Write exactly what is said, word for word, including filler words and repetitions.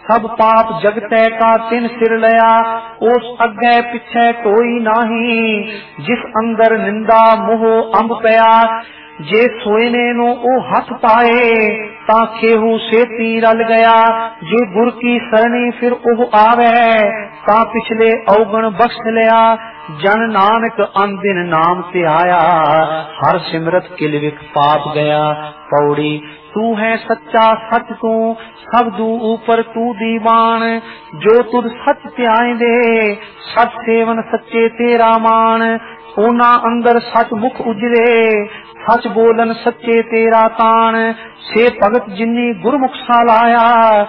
सब पाप जगते का तिन सिर लया, उस अगे पिछे कोई नाही, जिस अंदर निंदा मोह अंब पया, जे सोयने नो ओ हथ पाए, ता खेहू सेती रल गया, जे गुर की सरणी फिर ओह आवे, ता पिछले औगण बख्श लिया, जन नानक अनदिन नाम ते आया, हर सिमरत किल विख पाप गया। पौड़ी तू है सच्चा सच तू, सब दू ऊपर तू दीवान, जो तुद सच त्याए दे, सच सेवन सच्चे तेरा मान, ओना अंदर सच मुख उजरे, सच बोलन सच्चे तेरा तान, से भगत जिन्नी गुरमुख सा लाया,